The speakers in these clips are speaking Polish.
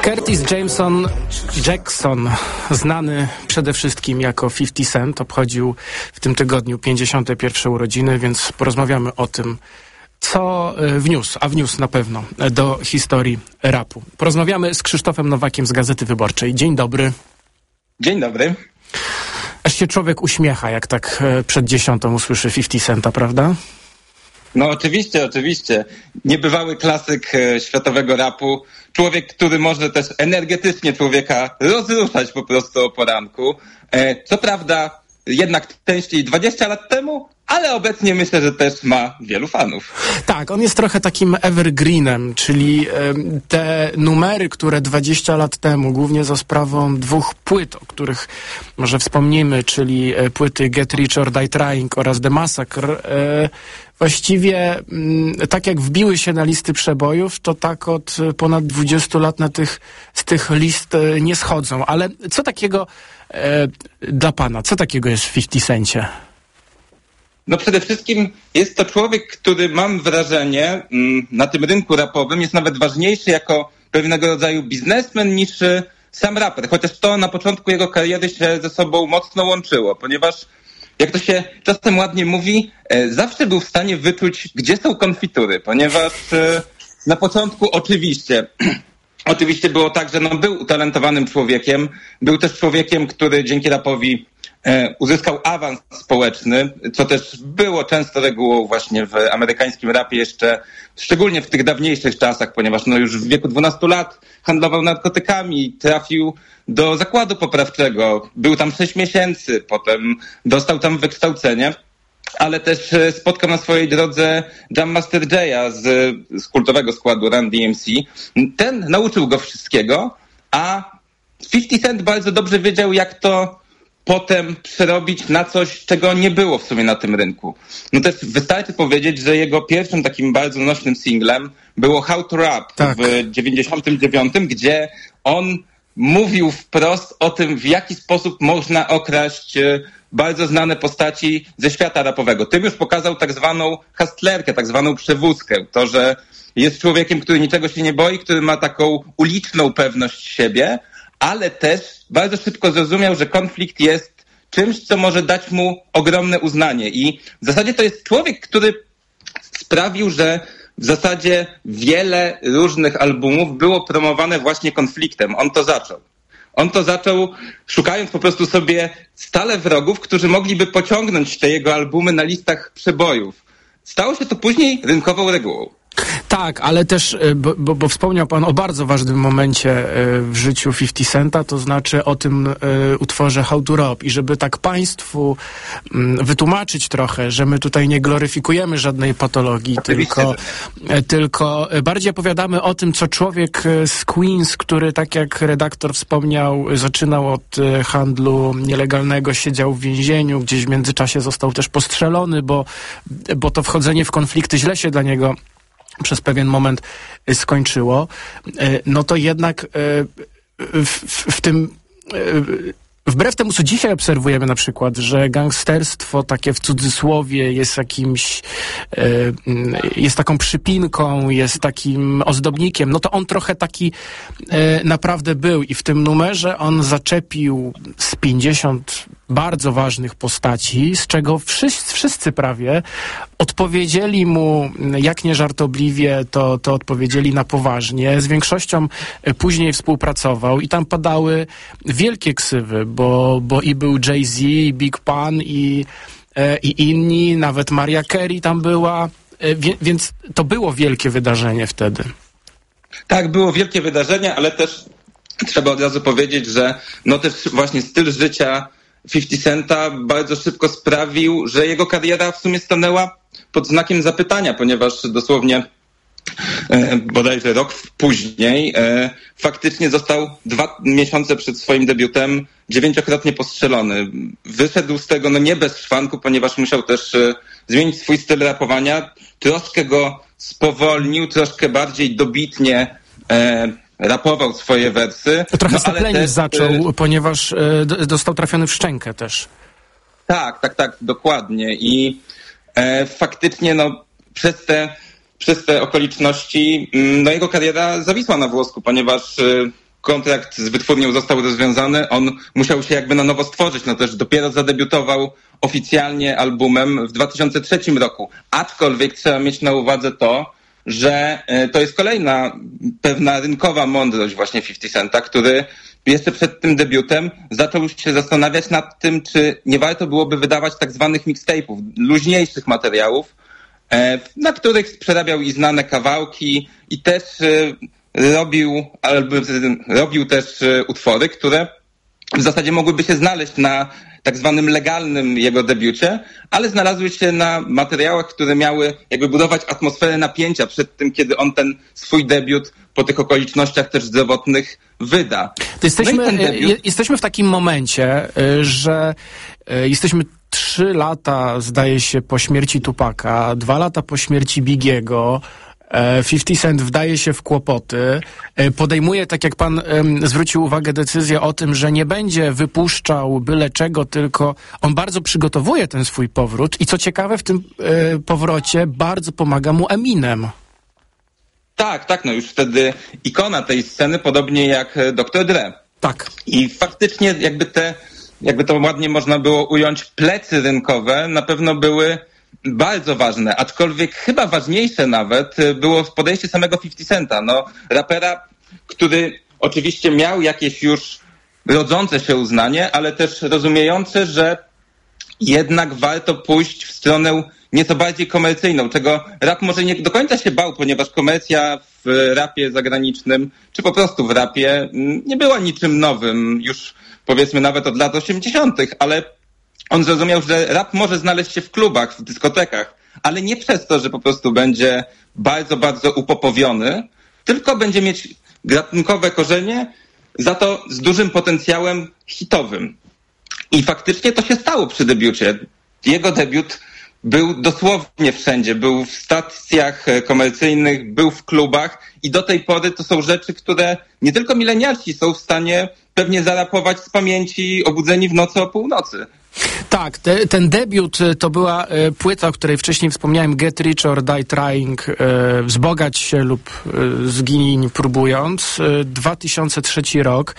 Curtis Jackson, znany przede wszystkim jako 50 Cent, obchodził w tym tygodniu 51 urodziny, więc porozmawiamy o tym, co wniósł na pewno do historii rapu. Porozmawiamy z Krzysztofem Nowakiem z Gazety Wyborczej. Dzień dobry. Dzień dobry. Aż się człowiek uśmiecha, jak tak przed 10 usłyszy 50 Centa, prawda? No oczywiście. Niebywały klasyk światowego rapu. Człowiek, który może też energetycznie człowieka rozruszać po prostu o poranku. Co prawda jednak częściej 20 lat temu, ale obecnie myślę, że też ma wielu fanów. Tak, on jest trochę takim evergreenem, czyli te numery, które 20 lat temu, głównie za sprawą 2 płyt, o których może wspomnimy, czyli płyty Get Rich or Die Trying oraz The Massacre, właściwie tak jak wbiły się na listy przebojów, to tak od ponad 20 lat z tych list nie schodzą. Ale co takiego dla pana, co takiego jest w 50 Centie? No przede wszystkim jest to człowiek, który mam wrażenie na tym rynku rapowym jest nawet ważniejszy jako pewnego rodzaju biznesmen niż sam raper. Chociaż to na początku jego kariery się ze sobą mocno łączyło, ponieważ jak to się czasem ładnie mówi, zawsze był w stanie wyczuć, gdzie są konfitury, ponieważ na początku oczywiście było tak, że był utalentowanym człowiekiem, był też człowiekiem, który dzięki rapowi uzyskał awans społeczny, co też było często regułą właśnie w amerykańskim rapie jeszcze, szczególnie w tych dawniejszych czasach, ponieważ już w wieku 12 lat handlował narkotykami, trafił do zakładu poprawczego, był tam 6 miesięcy, potem dostał tam wykształcenie, ale też spotkał na swojej drodze Jam Master Jaya z kultowego składu Run DMC. Ten nauczył go wszystkiego, a 50 Cent bardzo dobrze wiedział, jak to potem przerobić na coś, czego nie było w sumie na tym rynku. No też wystarczy powiedzieć, że jego pierwszym takim bardzo nośnym singlem było How to Rap w 99, gdzie on mówił wprost o tym, w jaki sposób można okraść bardzo znane postaci ze świata rapowego. Tym już pokazał tak zwaną hustlerkę, tak zwaną przewózkę. To, że jest człowiekiem, który niczego się nie boi, który ma taką uliczną pewność siebie, ale też bardzo szybko zrozumiał, że konflikt jest czymś, co może dać mu ogromne uznanie. I w zasadzie to jest człowiek, który sprawił, że w zasadzie wiele różnych albumów było promowane właśnie konfliktem. On to zaczął szukając po prostu sobie stale wrogów, którzy mogliby pociągnąć te jego albumy na listach przebojów. Stało się to później rynkową regułą. Tak, ale też, bo wspomniał pan o bardzo ważnym momencie w życiu 50 Centa, to znaczy o tym utworze How to Rap. I żeby tak państwu wytłumaczyć trochę, że my tutaj nie gloryfikujemy żadnej patologii, tylko bardziej opowiadamy o tym, co człowiek z Queens, który, tak jak redaktor wspomniał, zaczynał od handlu nielegalnego, siedział w więzieniu, gdzieś w międzyczasie został też postrzelony, bo to wchodzenie w konflikty źle się dla niego przez pewien moment skończyło, no to jednak w tym wbrew temu, co dzisiaj obserwujemy na przykład, że gangsterstwo takie w cudzysłowie jest taką przypinką, jest takim ozdobnikiem, no to on trochę taki naprawdę był i w tym numerze on zaczepił z 50 bardzo ważnych postaci, z czego wszyscy prawie odpowiedzieli mu, jak nie żartobliwie, to odpowiedzieli na poważnie. Z większością później współpracował i tam padały wielkie ksywy, bo i był Jay-Z, i Big Pun, i inni, nawet Mariah Carey tam była, więc to było wielkie wydarzenie wtedy. Tak, było wielkie wydarzenie, ale też trzeba od razu powiedzieć, że no też właśnie styl życia 50 Centa bardzo szybko sprawił, że jego kariera w sumie stanęła pod znakiem zapytania, ponieważ dosłownie bodajże rok później faktycznie został 2 miesiące przed swoim debiutem 9-krotnie postrzelony. Wyszedł z tego nie bez szwanku, ponieważ musiał też zmienić swój styl rapowania, troszkę go spowolnił, troszkę bardziej dobitnie rapował swoje wersy. Trochę steplenić zaczął, ponieważ dostał trafiony w szczękę też. Tak, dokładnie. I faktycznie przez te okoliczności jego kariera zawisła na włosku, ponieważ kontrakt z wytwórnią został rozwiązany, on musiał się jakby na nowo stworzyć, no też dopiero zadebiutował oficjalnie albumem w 2003 roku. Aczkolwiek trzeba mieć na uwadze to, że to jest kolejna pewna rynkowa mądrość właśnie 50 Centa, który jeszcze przed tym debiutem zaczął się zastanawiać nad tym, czy nie warto byłoby wydawać tak zwanych mixtape'ów, luźniejszych materiałów, na których przerabiał i znane kawałki i też robił też utwory, które w zasadzie mogłyby się znaleźć na tak zwanym legalnym jego debiucie, ale znalazły się na materiałach, które miały jakby budować atmosferę napięcia przed tym, kiedy on ten swój debiut po tych okolicznościach też zdrowotnych wyda. To jesteśmy w takim momencie, że jesteśmy 3 lata, zdaje się, po śmierci Tupaca, 2 lata po śmierci Biggiego. 50 Cent wdaje się w kłopoty, podejmuje, tak jak pan zwrócił uwagę, decyzję o tym, że nie będzie wypuszczał byle czego, tylko on bardzo przygotowuje ten swój powrót i co ciekawe, w tym powrocie bardzo pomaga mu Eminem. Tak, no już wtedy ikona tej sceny, podobnie jak Dr. Dre. Tak. I faktycznie jakby to ładnie można było ująć, plecy rynkowe na pewno były bardzo ważne, aczkolwiek chyba ważniejsze nawet było podejście samego 50 Centa, no rapera, który oczywiście miał jakieś już rodzące się uznanie, ale też rozumiejące, że jednak warto pójść w stronę nieco bardziej komercyjną, czego rap może nie do końca się bał, ponieważ komercja w rapie zagranicznym, czy po prostu w rapie nie była niczym nowym, już powiedzmy nawet od lat 80., ale on zrozumiał, że rap może znaleźć się w klubach, w dyskotekach, ale nie przez to, że po prostu będzie bardzo, bardzo upopowiony, tylko będzie mieć gatunkowe korzenie, za to z dużym potencjałem hitowym. I faktycznie to się stało przy debiucie. Jego debiut był dosłownie wszędzie. Był w stacjach komercyjnych, był w klubach i do tej pory to są rzeczy, które nie tylko milenialsi są w stanie pewnie zarapować z pamięci, obudzeni w nocy o północy. Tak, ten debiut to była płyta, o której wcześniej wspomniałem, Get Rich or Die Trying, wzbogać się lub zgiń próbując, 2003 rok.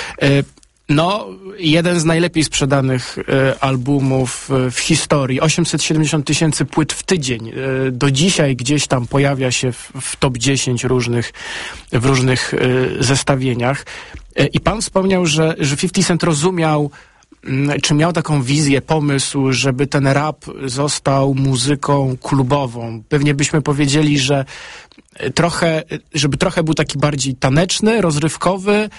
No, jeden z najlepiej sprzedanych albumów w historii. 870 000 płyt w tydzień. Do dzisiaj gdzieś tam pojawia się w top 10 w różnych zestawieniach. I pan wspomniał, że 50 Cent rozumiał, czy miał taką wizję, pomysł, żeby ten rap został muzyką klubową. Pewnie byśmy powiedzieli, że żeby trochę był taki bardziej taneczny, rozrywkowy,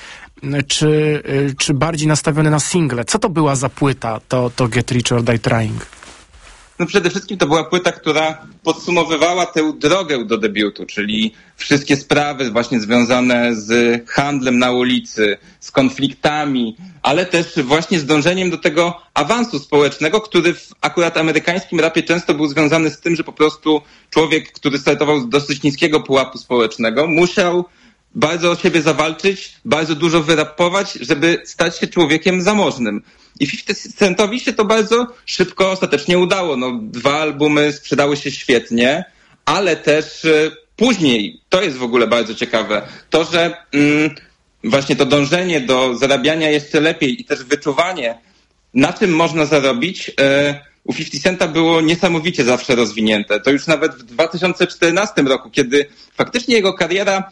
czy bardziej nastawiony na single. Co to była za płyta, to Get Rich or Die Trying? No przede wszystkim to była płyta, która podsumowywała tę drogę do debiutu, czyli wszystkie sprawy właśnie związane z handlem na ulicy, z konfliktami, ale też właśnie z dążeniem do tego awansu społecznego, który w akurat amerykańskim rapie często był związany z tym, że po prostu człowiek, który startował z dosyć niskiego pułapu społecznego, musiał bardzo o siebie zawalczyć, bardzo dużo wyrapować, żeby stać się człowiekiem zamożnym. I 50 Centowi się to bardzo szybko ostatecznie udało. No, 2 albumy sprzedały się świetnie, ale też później, to jest w ogóle bardzo ciekawe, to, że właśnie to dążenie do zarabiania jeszcze lepiej i też wyczuwanie, na czym można zarobić, u 50 Centa było niesamowicie zawsze rozwinięte. To już nawet w 2014 roku, kiedy faktycznie jego kariera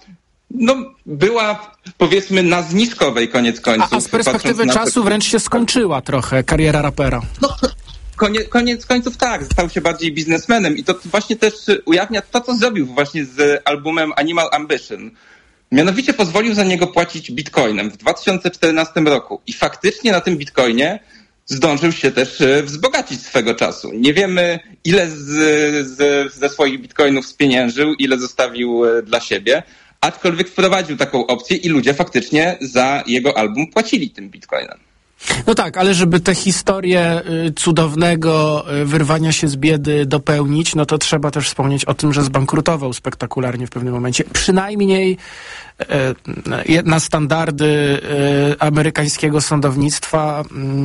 była, powiedzmy, na zniżkowej koniec końców. A z perspektywy czasu wręcz się skończyła trochę kariera rapera. No, koniec końców tak, stał się bardziej biznesmenem i to właśnie też ujawnia to, co zrobił właśnie z albumem Animal Ambition. Mianowicie pozwolił za niego płacić bitcoinem w 2014 roku i faktycznie na tym bitcoinie zdążył się też wzbogacić swego czasu. Nie wiemy, ile ze swoich bitcoinów spieniężył, ile zostawił dla siebie, aczkolwiek wprowadził taką opcję i ludzie faktycznie za jego album płacili tym bitcoinem. No tak, ale żeby tę historię cudownego wyrwania się z biedy dopełnić, no to trzeba też wspomnieć o tym, że zbankrutował spektakularnie w pewnym momencie. Przynajmniej na standardy amerykańskiego sądownictwa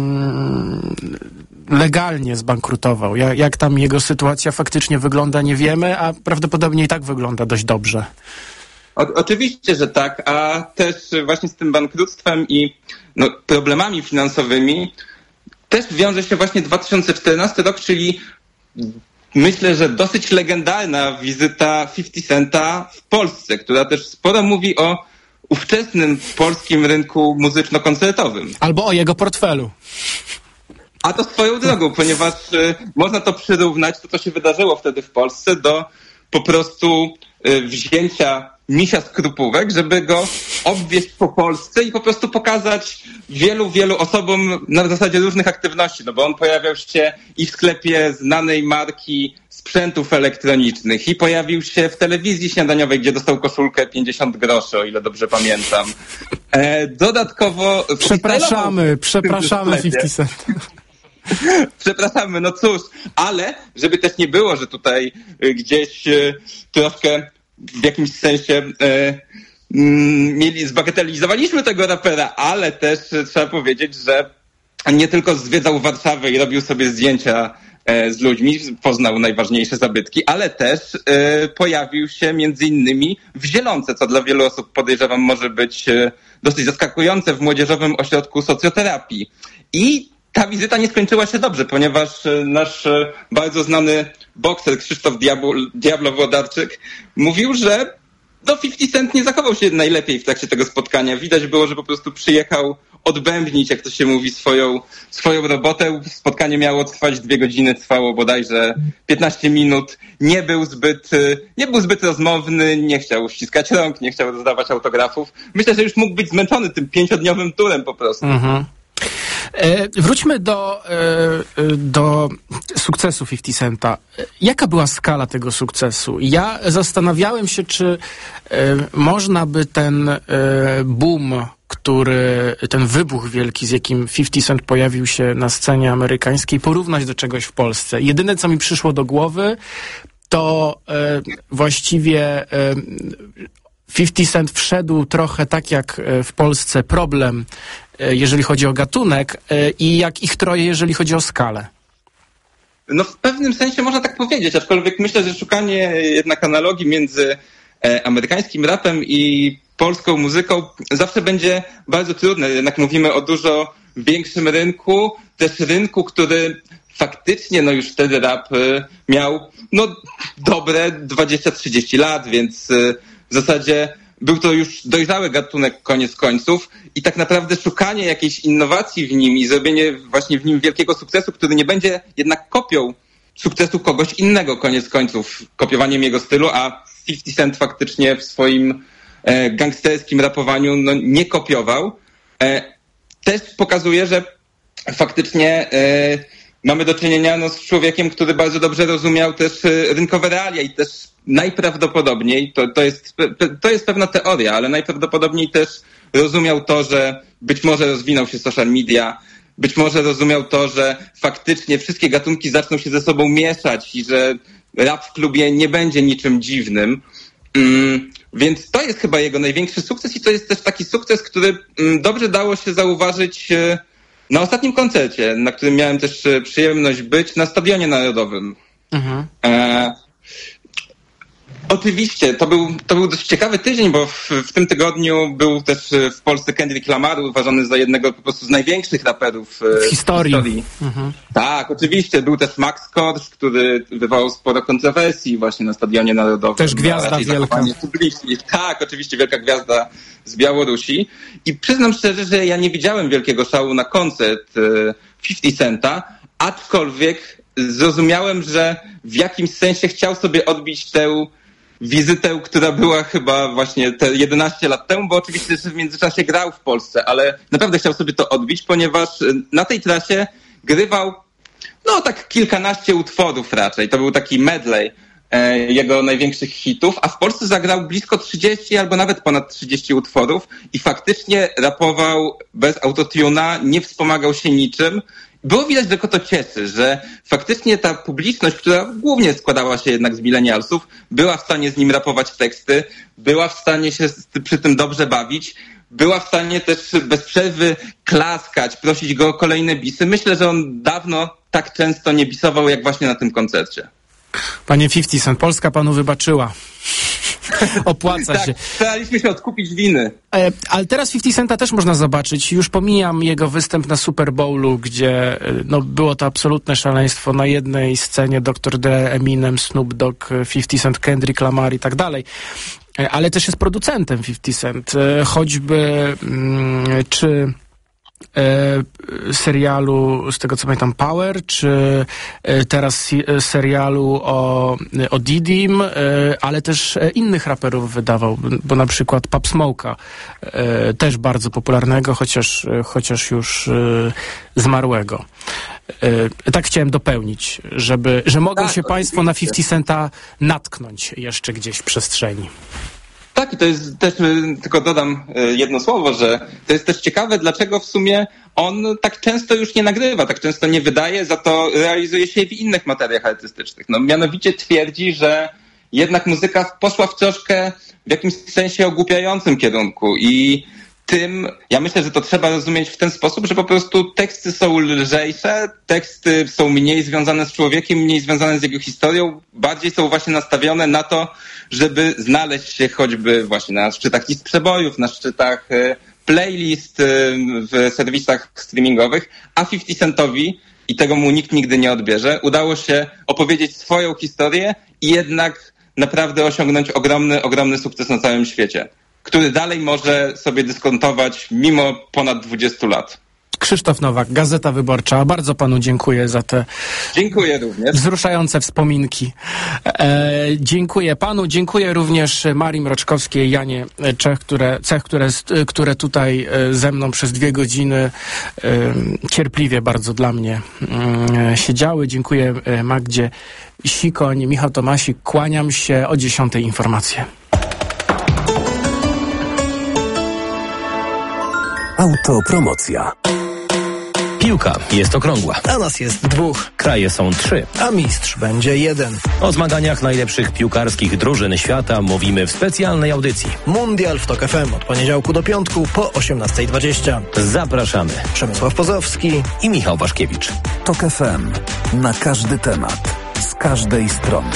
legalnie zbankrutował. Jak tam jego sytuacja faktycznie wygląda, nie wiemy, a prawdopodobnie i tak wygląda dość dobrze. Oczywiście, że tak, a też właśnie z tym bankructwem i problemami finansowymi też wiąże się właśnie 2014 rok, czyli myślę, że dosyć legendarna wizyta 50 Centa w Polsce, która też sporo mówi o ówczesnym polskim rynku muzyczno-koncertowym. Albo o jego portfelu. A to swoją drogą, ponieważ można to przyrównać, to co się wydarzyło wtedy w Polsce, do po prostu wzięcia misia skrupówek, żeby go obwieźć po Polsce i po prostu pokazać wielu osobom na zasadzie różnych aktywności, bo on pojawiał się i w sklepie znanej marki sprzętów elektronicznych i pojawił się w telewizji śniadaniowej, gdzie dostał koszulkę 50 groszy, o ile dobrze pamiętam. Dodatkowo... Przepraszamy 50 Cent. Przepraszamy, no cóż, ale żeby też nie było, że tutaj gdzieś troszkę w jakimś sensie zbagatelizowaliśmy tego rapera, ale też trzeba powiedzieć, że nie tylko zwiedzał Warszawę i robił sobie zdjęcia z ludźmi, poznał najważniejsze zabytki, ale też pojawił się między innymi w Zielonce, co dla wielu osób podejrzewam może być dosyć zaskakujące w Młodzieżowym Ośrodku Socjoterapii. I ta wizyta nie skończyła się dobrze, ponieważ nasz bardzo znany bokser Krzysztof Diablo-Włodarczyk mówił, że 50 Cent nie zachował się najlepiej w trakcie tego spotkania. Widać było, że po prostu przyjechał odbębnić, jak to się mówi, swoją robotę. Spotkanie miało trwać 2 godziny, trwało bodajże 15 minut. Nie był zbyt rozmowny, nie chciał ściskać rąk, nie chciał rozdawać autografów. Myślę, że już mógł być zmęczony tym 5-dniowym turem po prostu. Mhm. Wróćmy do sukcesu 50 Centa. Jaka była skala tego sukcesu? Ja zastanawiałem się, czy można by ten boom, ten wybuch wielki, z jakim 50 Cent pojawił się na scenie amerykańskiej, porównać do czegoś w Polsce. Jedyne, co mi przyszło do głowy, to właściwie 50 Cent wszedł trochę tak jak w Polsce Problem, jeżeli chodzi o gatunek, i jak ich troje, jeżeli chodzi o skalę. No w pewnym sensie można tak powiedzieć, aczkolwiek myślę, że szukanie jednak analogii między amerykańskim rapem i polską muzyką zawsze będzie bardzo trudne. Jednak mówimy o dużo większym rynku, też rynku, który faktycznie już wtedy rap miał dobre 20-30 lat, więc w zasadzie był to już dojrzały gatunek koniec końców i tak naprawdę szukanie jakiejś innowacji w nim i zrobienie właśnie w nim wielkiego sukcesu, który nie będzie jednak kopią sukcesu kogoś innego koniec końców, kopiowaniem jego stylu, a 50 Cent faktycznie w swoim gangsterskim rapowaniu nie kopiował, też pokazuje, że faktycznie mamy do czynienia z człowiekiem, który bardzo dobrze rozumiał też rynkowe realia i też najprawdopodobniej, to jest pewna teoria, ale najprawdopodobniej też rozumiał to, że być może rozwinął się social media, być może rozumiał to, że faktycznie wszystkie gatunki zaczną się ze sobą mieszać i że rap w klubie nie będzie niczym dziwnym. Więc to jest chyba jego największy sukces i to jest też taki sukces, który dobrze dało się zauważyć na ostatnim koncercie, na którym miałem też przyjemność być, na Stadionie Narodowym. Mhm. Oczywiście, to był dość ciekawy tydzień, bo w tym tygodniu był też w Polsce Kendrick Lamar, uważany za jednego po prostu z największych raperów w historii. Mhm. Tak, oczywiście. Był też Max Kors, który wywołał sporo kontrowersji właśnie na Stadionie Narodowym. Też gwiazda wielka. Tak, oczywiście wielka gwiazda z Białorusi. I przyznam szczerze, że ja nie widziałem wielkiego szału na koncert 50 Centa, aczkolwiek zrozumiałem, że w jakimś sensie chciał sobie odbić tę wizytę, która była chyba właśnie te 11 lat temu, bo oczywiście w międzyczasie grał w Polsce, ale naprawdę chciał sobie to odbić, ponieważ na tej trasie grywał tak kilkanaście utworów raczej. To był taki medley jego największych hitów, a w Polsce zagrał blisko 30 albo nawet ponad 30 utworów i faktycznie rapował bez autotuna, nie wspomagał się niczym. Było widać, że go to cieszy, że faktycznie ta publiczność, która głównie składała się jednak z milenialsów, była w stanie z nim rapować teksty, była w stanie się przy tym dobrze bawić, była w stanie też bez przerwy klaskać, prosić go o kolejne bisy. Myślę, że on dawno tak często nie bisował, jak właśnie na tym koncercie. Panie 50 Cent, Polska panu wybaczyła. Opłaca tak, się. staraliśmy się odkupić winy. Ale teraz 50 Centa też można zobaczyć. Już pomijam jego występ na Super Bowlu, gdzie było to absolutne szaleństwo. Na jednej scenie Dr. Dre, Eminem, Snoop Dogg, 50 Cent, Kendrick Lamar i tak dalej. Ale też jest producentem 50 Cent. Choćby czy serialu, z tego co pamiętam, Power, czy teraz serialu o Didim, ale też innych raperów wydawał, bo na przykład Pop Smoke'a, też bardzo popularnego, chociaż już zmarłego. Tak chciałem dopełnić, że mogą się Państwo na 50 Centa natknąć jeszcze gdzieś w przestrzeni. Tak, i to jest też, tylko dodam jedno słowo, że to jest też ciekawe, dlaczego w sumie on tak często już nie nagrywa, tak często nie wydaje, za to realizuje się w innych materiach artystycznych. Mianowicie twierdzi, że jednak muzyka poszła w troszkę w jakimś sensie ogłupiającym kierunku i ja myślę, że to trzeba rozumieć w ten sposób, że po prostu teksty są lżejsze, teksty są mniej związane z człowiekiem, mniej związane z jego historią, bardziej są właśnie nastawione na to, żeby znaleźć się choćby właśnie na szczytach list przebojów, na szczytach playlist w serwisach streamingowych, a 50 Centowi, i tego mu nikt nigdy nie odbierze, udało się opowiedzieć swoją historię i jednak naprawdę osiągnąć ogromny sukces na całym świecie, który dalej może sobie dyskontować mimo ponad 20 lat. Krzysztof Nowak, Gazeta Wyborcza. Bardzo panu dziękuję za te wzruszające wspominki. Dziękuję panu, dziękuję również Marii Mroczkowskiej, Janie Czech, które tutaj ze mną przez 2 godziny cierpliwie bardzo dla mnie siedziały. Dziękuję Magdzie Sikoń, Michał Tomasik. Kłaniam się, o 10:00 informacje. Autopromocja. Piłka jest okrągła. A nas jest 2. Kraje są 3. A mistrz będzie 1. O zmaganiach najlepszych piłkarskich drużyn świata mówimy w specjalnej audycji. Mundial w TOK FM od poniedziałku do piątku po 18:20. Zapraszamy. Przemysław Pozowski i Michał Waszkiewicz. TOK FM. Na każdy temat. Z każdej strony.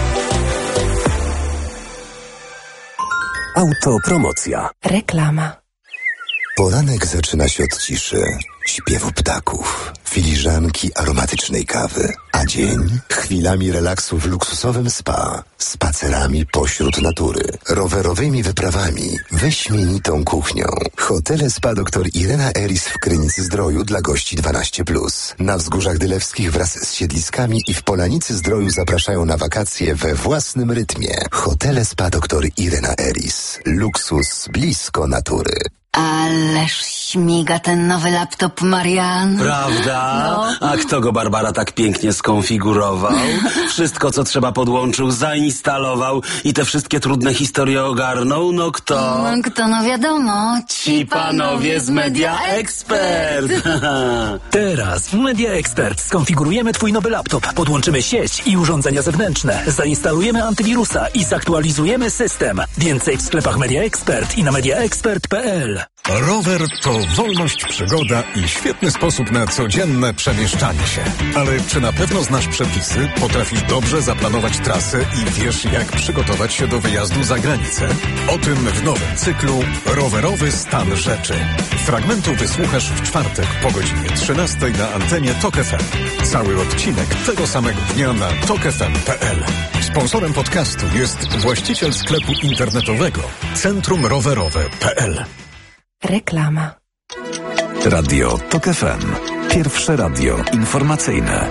Autopromocja. Reklama. Poranek zaczyna się od ciszy, śpiewu ptaków, filiżanki aromatycznej kawy, a dzień chwilami relaksu w luksusowym spa, spacerami pośród natury, rowerowymi wyprawami, wyśmienitą kuchnią. Hotele Spa dr Irena Eris w Krynicy-Zdroju dla gości 12+. Na Wzgórzach Dylewskich wraz z siedliskami i w Polanicy-Zdroju zapraszają na wakacje we własnym rytmie. Hotele Spa dr Irena Eris. Luksus blisko natury. Ależ śmiga ten nowy laptop, Marian. Prawda? No. A kto go, Barbara, tak pięknie skonfigurował? Wszystko, co trzeba, podłączył, zainstalował i te wszystkie trudne historie ogarnął? No kto? No wiadomo, ci panowie z Media Expert. Teraz w Media Expert skonfigurujemy twój nowy laptop, podłączymy sieć i urządzenia zewnętrzne, zainstalujemy antywirusa i zaktualizujemy system. Więcej w sklepach Media Expert i na mediaexpert.pl. Rower to wolność, przygoda i świetny sposób na codzienne przemieszczanie się. Ale czy na pewno znasz przepisy, potrafisz dobrze zaplanować trasę i wiesz, jak przygotować się do wyjazdu za granicę? O tym w nowym cyklu Rowerowy stan rzeczy. Fragmentu wysłuchasz w czwartek po godzinie 13 na antenie TOK FM. Cały odcinek tego samego dnia na tokfm.pl. Sponsorem podcastu jest właściciel sklepu internetowego centrumrowerowe.pl. Reklama. Radio TOK FM. Pierwsze radio informacyjne.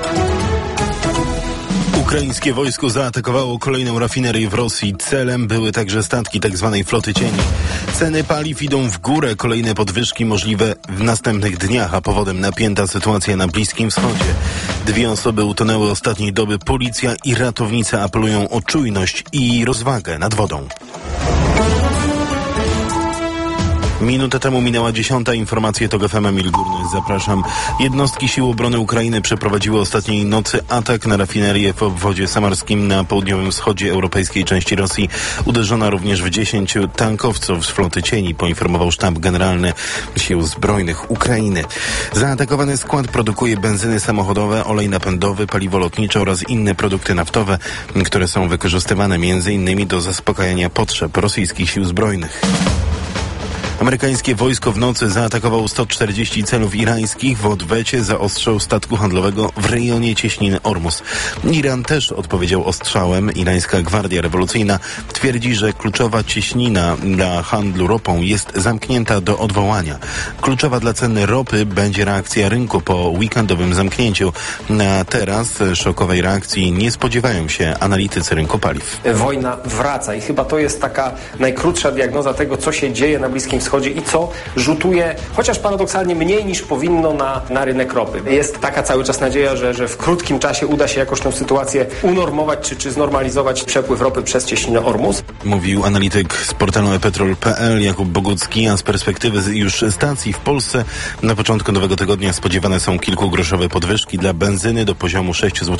Ukraińskie wojsko zaatakowało kolejną rafinerię w Rosji. Celem były także statki tzw. floty cieni. Ceny paliw idą w górę. Kolejne podwyżki możliwe w następnych dniach, a powodem napięta sytuacja na Bliskim Wschodzie. 2 osoby utonęły ostatniej doby. Policja i ratownicy apelują o czujność i rozwagę nad wodą. Minutę temu minęła 10. Informacje TOK FM. Emil Górny, zapraszam. Jednostki Sił Obrony Ukrainy przeprowadziły ostatniej nocy atak na rafinerię w obwodzie samarskim na południowym wschodzie europejskiej części Rosji. Uderzono również w 10 tankowców z floty cieni, poinformował Sztab Generalny Sił Zbrojnych Ukrainy. Zaatakowany skład produkuje benzyny samochodowe, olej napędowy, paliwo lotnicze oraz inne produkty naftowe, które są wykorzystywane m.in. do zaspokajania potrzeb rosyjskich sił zbrojnych. Amerykańskie wojsko w nocy zaatakowało 140 celów irańskich w odwecie za ostrzał statku handlowego w rejonie cieśniny Ormus. Iran też odpowiedział ostrzałem. Irańska Gwardia Rewolucyjna twierdzi, że kluczowa cieśnina dla handlu ropą jest zamknięta do odwołania. Kluczowa dla ceny ropy będzie reakcja rynku po weekendowym zamknięciu. Na teraz szokowej reakcji nie spodziewają się analitycy rynku paliw. Wojna wraca i chyba to jest taka najkrótsza diagnoza tego, co się dzieje na Bliskim Wschodzie i co rzutuje, chociaż paradoksalnie mniej niż powinno na rynek ropy. Jest taka cały czas nadzieja, że w krótkim czasie uda się jakoś tę sytuację unormować czy znormalizować przepływ ropy przez cieśninę Ormus. Mówił analityk z portalu ePetrol.pl Jakub Bogucki, a z perspektywy już stacji w Polsce na początku nowego tygodnia spodziewane są kilkugroszowe podwyżki dla benzyny do poziomu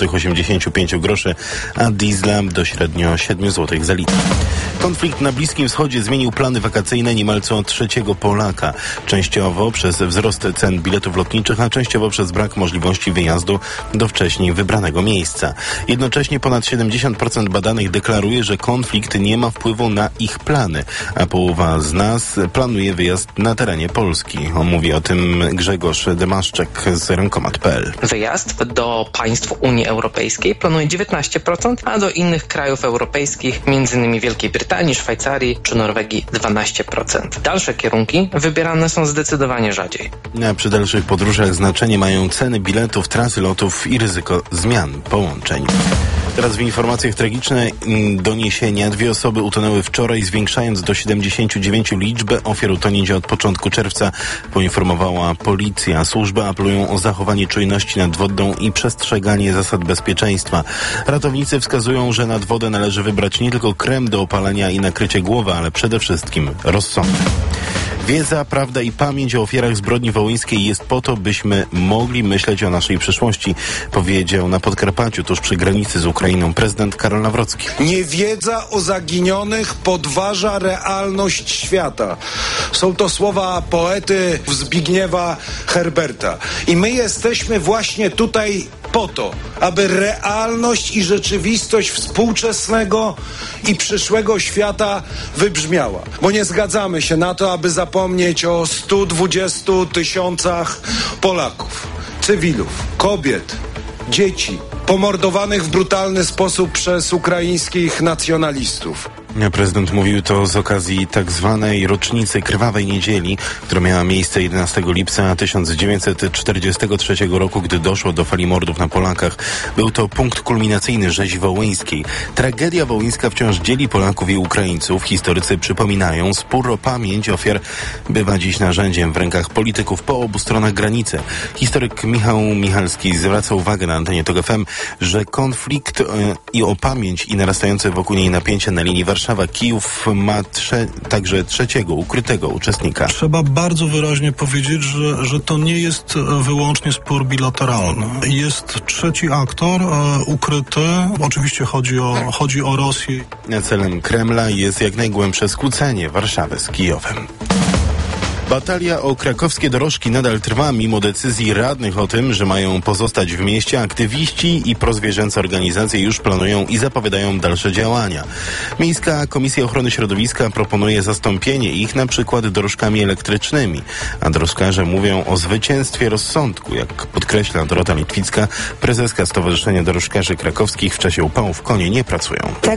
6,85 zł, a diesla do średnio 7 zł za litr. Konflikt na Bliskim Wschodzie zmienił plany wakacyjne niemal co trzeciego Polaka. Częściowo przez wzrost cen biletów lotniczych, a częściowo przez brak możliwości wyjazdu do wcześniej wybranego miejsca. Jednocześnie ponad 70% badanych deklaruje, że konflikt nie ma wpływu na ich plany, a połowa z nas planuje wyjazd na terenie Polski. Mówi o tym Grzegorz Demaszczek z Rynkomat.pl. Wyjazd do państw Unii Europejskiej planuje 19%, a do innych krajów europejskich, m.in. Wielkiej Brytanii, Szwajcarii czy Norwegii 12%. Dalsze kierunki wybierane są zdecydowanie rzadziej. A przy dalszych podróżach znaczenie mają ceny biletów, trasy lotów i ryzyko zmian połączeń. Teraz w informacjach tragiczne doniesienia. 2 osoby utonęły wczoraj, zwiększając do 79 liczbę ofiar utonięcia od początku czerwca, poinformowała policja. Służby apelują o zachowanie czujności nad wodą i przestrzeganie zasad bezpieczeństwa. Ratownicy wskazują, że nad wodę należy wybrać nie tylko krem do opalania i nakrycie głowy, ale przede wszystkim rozsądek. Wiedza, prawda i pamięć o ofiarach zbrodni wołyńskiej jest po to, byśmy mogli myśleć o naszej przyszłości, powiedział na Podkarpaciu, tuż przy granicy z Ukrainą, prezydent Karol Nawrocki. Niewiedza o zaginionych podważa realność świata. Są to słowa poety Zbigniewa Herberta. I my jesteśmy właśnie tutaj po to, aby realność i rzeczywistość współczesnego i przyszłego świata wybrzmiała. Bo nie zgadzamy się na to, aby zapomnieć o 120 000 Polaków, cywilów, kobiet, dzieci, pomordowanych w brutalny sposób przez ukraińskich nacjonalistów. Prezydent mówił to z okazji tak zwanej rocznicy Krwawej Niedzieli, która miała miejsce 11 lipca 1943 roku, gdy doszło do fali mordów na Polakach. Był to punkt kulminacyjny rzezi wołyńskiej. Tragedia wołyńska wciąż dzieli Polaków i Ukraińców. Historycy przypominają, spór o pamięć ofiar bywa dziś narzędziem w rękach polityków po obu stronach granicy. Historyk Michał Michalski zwraca uwagę na antenie TOK FM, że konflikt i o pamięć i narastające wokół niej napięcia na linii Warszawa-Kijów ma także trzeciego, ukrytego uczestnika. Trzeba bardzo wyraźnie powiedzieć, że to nie jest wyłącznie spór bilateralny. Jest trzeci aktor, ukryty. Oczywiście chodzi o Rosję. Celem Kremla jest jak najgłębsze skłócenie Warszawy z Kijowem. Batalia o krakowskie dorożki nadal trwa, mimo decyzji radnych o tym, że mają pozostać w mieście. Aktywiści i prozwierzęce organizacje już planują i zapowiadają dalsze działania. Miejska Komisja Ochrony Środowiska proponuje zastąpienie ich na przykład dorożkami elektrycznymi, a drozkarze mówią o zwycięstwie rozsądku. Jak podkreśla Dorota Litwicka, prezeska Stowarzyszenia Dorożkarzy Krakowskich, w czasie upałów konie nie pracują.